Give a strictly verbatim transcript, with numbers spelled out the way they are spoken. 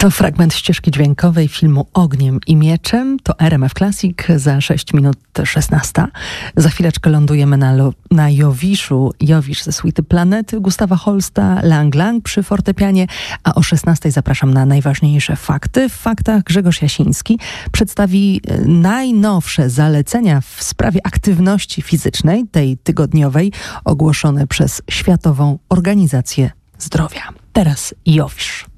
To fragment ścieżki dźwiękowej filmu Ogniem i Mieczem. To R M F Classic za sześć minut szesnasta. Za chwileczkę lądujemy na, lo, na Jowiszu. Jowisz ze suity Planety Gustawa Holsta, Lang Lang przy fortepianie, a o szesnastej zapraszam na najważniejsze fakty. W faktach Grzegorz Jasiński przedstawi najnowsze zalecenia w sprawie aktywności fizycznej, tej tygodniowej, ogłoszone przez Światową Organizację Zdrowia. Teraz Jowisz.